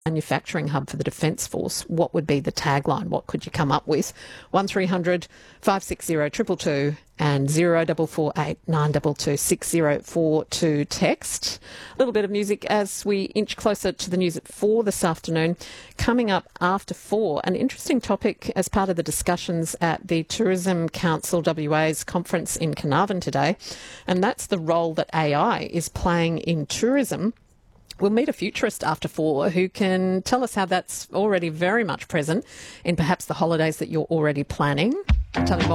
manufacturing hub for the Defence Force, what would be the tagline? What could you come up with? 1300 560 222 and 0448 922 6042 text. A little bit of music as we inch closer to the news at 4 this afternoon. Coming up after 4, an interesting topic as part of the discussions at the Tourism Council WA's conference in Carnarvon today, and that's the role that AI is playing in tourism. We'll meet a futurist after 4 who can tell us how that's already very much present in perhaps the holidays that you're already planning. I'll tell you more